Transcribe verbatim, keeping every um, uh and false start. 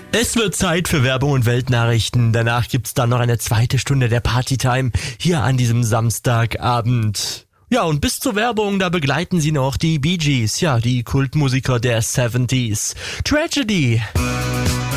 Es wird Zeit für Werbung und Weltnachrichten. Danach gibt's dann noch eine zweite Stunde der Partytime hier an diesem Samstagabend. Ja, und bis zur Werbung, da begleiten sie noch die Bee Gees, ja, die Kultmusiker der siebziger. Tragedy.